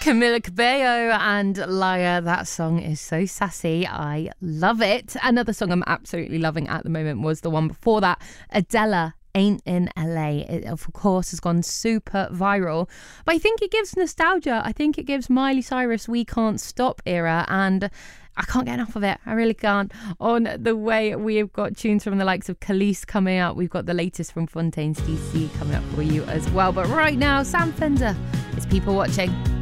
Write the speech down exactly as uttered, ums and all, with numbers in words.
Camila Cabello and Liar. That song is so sassy. I love it. Another song I'm absolutely loving at the moment was the one before that, Adele, Ain't in L A. It, of course, has gone super viral. But I think it gives nostalgia. I think it gives Miley Cyrus We Can't Stop era, and I can't get enough of it. I really can't. On the way, we've got tunes from the likes of Khalees coming up. We've got the latest from Fontaines D C coming up for you as well. But right now, Sam Fender is People Watching.